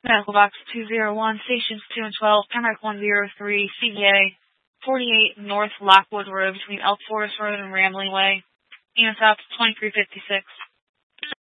Medical Box 201, Stations 2 and 12, Pembroke 103, CVA 48 North Lockwood Road between Elk Forest Road and Rambling Way. EMS 2356.